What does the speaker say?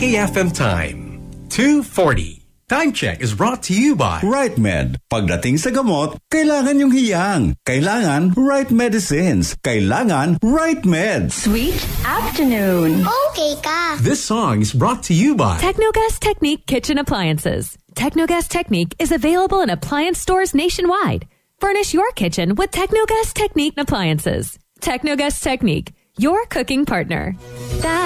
KFM time, 2:40. Time check is brought to you by Right Med. Pagdating sa gamot, kailangan yung hiyang. Kailangan right medicines. Kailangan right med. Sweet afternoon. Okay ka. This song is brought to you by Technogas Technique Kitchen Appliances. Technogas Technique is available in appliance stores nationwide. Furnish your kitchen with Technogas Technique appliances. Technogas Technique, your cooking partner.